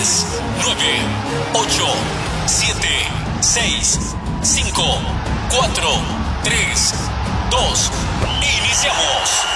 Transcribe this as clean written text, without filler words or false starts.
10, 9, 8, 7, 6, 5, 4, 3, 2. Iniciamos.